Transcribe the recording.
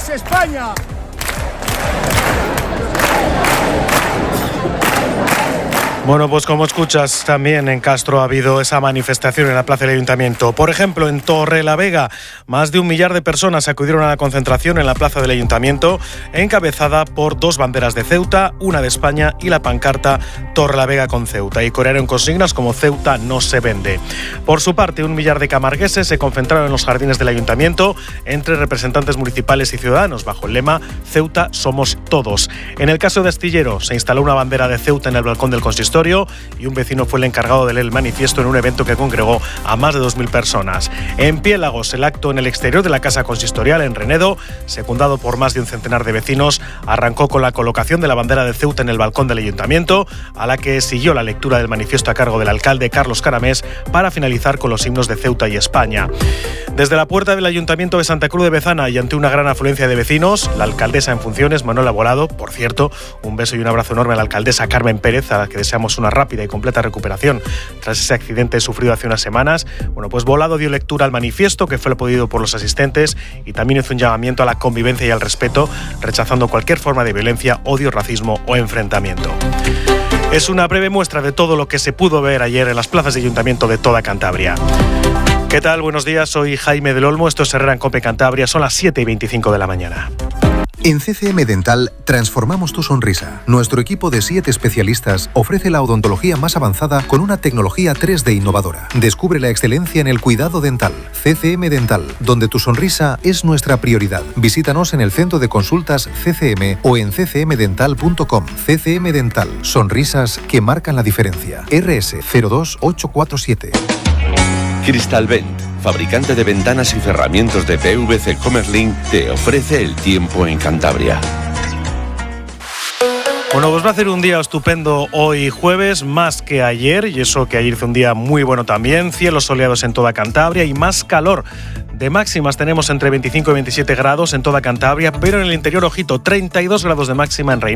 España! Bueno, pues como escuchas, también en Castro ha habido esa manifestación en la plaza del Ayuntamiento. Por ejemplo, en Torrelavega, más de 1 millar de personas acudieron a la concentración en la plaza del Ayuntamiento, encabezada por 2 banderas de Ceuta, una de España y la pancarta Torrelavega con Ceuta, y corearon consignas como Ceuta no se vende. Por su parte, 1 millar de camargueses se concentraron en los jardines del Ayuntamiento, entre representantes municipales y ciudadanos, bajo el lema Ceuta somos todos. En el caso de Astillero, se instaló una bandera de Ceuta en el balcón del consistorio y un vecino fue el encargado de leer el manifiesto en un evento que congregó a más de 2.000 personas. En Piélagos, el acto en el exterior de la Casa Consistorial en Renedo, secundado por más de un centenar de vecinos, arrancó con la colocación de la bandera de Ceuta en el balcón del Ayuntamiento, a la que siguió la lectura del manifiesto a cargo del alcalde Carlos Caramés, para finalizar con los himnos de Ceuta y España. Desde la puerta del Ayuntamiento de Santa Cruz de Bezana y ante una gran afluencia de vecinos, la alcaldesa en funciones, Manuela Volado, por cierto, un beso y un abrazo enorme a la alcaldesa Carmen Pérez, a la que deseamos una rápida y completa recuperación tras ese accidente sufrido hace unas semanas. Bueno, pues Volado dio lectura al manifiesto, que fue pedido por los asistentes, y también hizo un llamamiento a la convivencia y al respeto, rechazando cualquier forma de violencia, odio, racismo o enfrentamiento. Es una breve muestra de todo lo que se pudo ver ayer en las plazas de Ayuntamiento de toda Cantabria. ¿Qué tal? Buenos días, soy Jaime del Olmo, esto es Herrera en COPE Cantabria, son las 7:25 de la mañana. En CCM Dental transformamos tu sonrisa. Nuestro equipo de 7 especialistas ofrece la odontología más avanzada con una tecnología 3D innovadora. Descubre la excelencia en el cuidado dental. CCM Dental, donde tu sonrisa es nuestra prioridad. Visítanos en el centro de consultas CCM o en ccmdental.com. CCM Dental, sonrisas que marcan la diferencia. RS 02847. Crystalvent, fabricante de ventanas y cerramientos de PVC Commerlin, te ofrece el tiempo en Cantabria. Bueno, pues va a ser un día estupendo hoy jueves, más que ayer, y eso que ayer fue un día muy bueno también, cielos soleados en toda Cantabria y más calor. De máximas tenemos entre 25 y 27 grados en toda Cantabria, pero en el interior, ojito, 32 grados de máxima en Reino